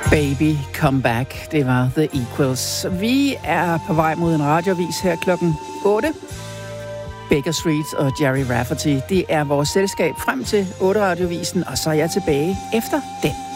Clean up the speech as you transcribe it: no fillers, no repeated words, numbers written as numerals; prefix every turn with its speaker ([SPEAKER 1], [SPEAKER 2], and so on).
[SPEAKER 1] Baby, come back. Det var The Equals. Vi er på vej mod en radioavis her klokken 8. Baker Street og Jerry Rafferty, det er vores selskab frem til 8-radiovisen, og så er jeg tilbage efter den.